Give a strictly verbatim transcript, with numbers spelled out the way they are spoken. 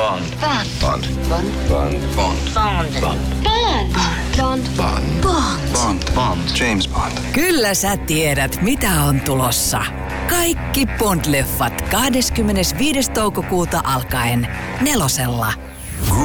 Bond. Bond. Bond. Bond. Bond. Bond. Bond. Bond. Bond. Bond. Bond. Bond. Bond. James Bond. Kyllä sä tiedät, mitä on tulossa. Kaikki Bond-leffat kahdeskymmenesviides toukokuuta alkaen nelosella.